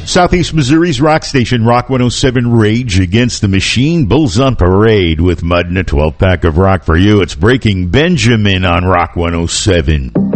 Southeast Missouri's rock station, Rock 107, Rage Against the Machine. Bulls on Parade with Mud and a 12-pack of rock for you. It's Breaking Benjamin on Rock 107.